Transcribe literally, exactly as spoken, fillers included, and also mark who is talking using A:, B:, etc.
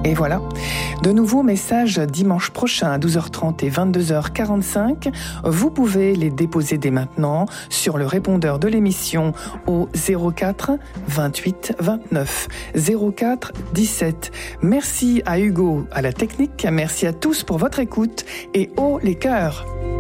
A: Et voilà, de nouveaux messages dimanche prochain à douze heures trente et vingt-deux heures quarante-cinq. Vous pouvez les déposer dès maintenant sur le répondeur de l'émission au zéro quatre vingt-huit vingt-neuf zéro quatre dix-sept. Merci à Hugo à la technique, merci à tous pour votre écoute et haut les cœurs.